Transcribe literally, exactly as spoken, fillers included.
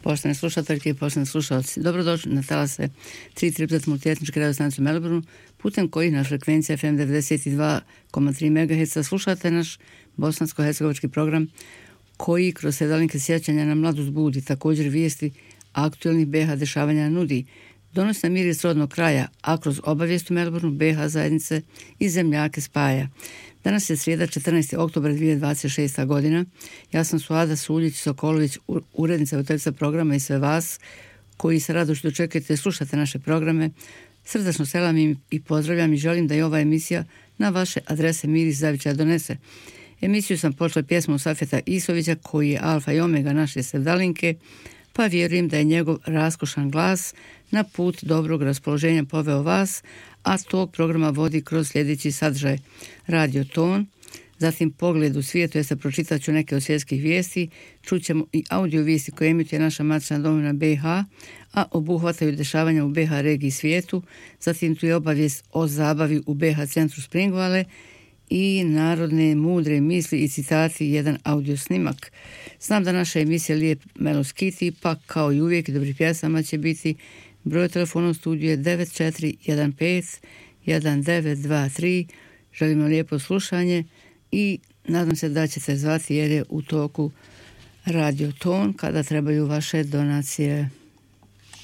Poštovane slušateljke i poštovani slušalci, dobrodošli na talase tri triplet multietničke radio stanice u Melbourneu, putem kojih na frekvenciji F M devedeset dva zarez tri megaherca slušate naš bosansko-hercegovački program koji kroz sedalinke sjećanja na mladost budi, također vijesti aktualnih B H dešavanja nudi, donosi nam miris rodnog kraja, a kroz obavijest u Melbourneu B H zajednice i zemljake spaja. Danas je srijeda četrnaesti oktobar dvije tisuće dvadeset šesta. godina. Ja sam Suada Suljić-Sokolović, urednica i voditeljica programa i sve vas koji se radošću dočekujete i slušate naše programe. Srdačno selam im i pozdravljam i želim da i ova emisija na vaše adrese miris zavičaja donese. Emisiju sam počela pjesmom Safeta Isovića koji je alfa i omega naše sevdalinke, pa vjerujem da je njegov raskošan glas na put dobrog raspoloženja poveo vas, a tog programa vodi kroz sljedeći sadržaj: Radio Ton, zatim Pogled u svijetu, ja se pročitat ću neke od svjetskih vijesti, čućemo i audio vijesti koje emituje naša matična domovina B H, a obuhvataju dešavanja u B H regiji i svijetu, zatim tu je obavijest o zabavi u B H centru Springvale i narodne mudre misli i citati, jedan audio snimak. Znam da naša emisija lijep meloskiti, pa kao i uvijek dobri pjesama će biti. Broj telefona u studiju je devet četiri jedan pet jedan devet dva tri. Želimo lijepo slušanje i nadam se da ćete zvati jer je u toku Radio Ton kada trebaju vaše donacije.